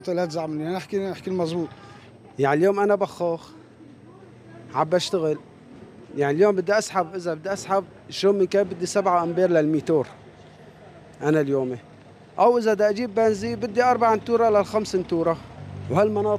لا تزعمني، انا احكي المضبوط. يعني اليوم انا بخوخ حاب اشتغل. يعني اليوم بدي اسحب، اذا بدي اسحب شو من كان بدي 7 امبير للميتور انا اليوم، او اذا بدي اجيب بنزين بدي 4 انتوره للخمس انتوره. وهالمناطق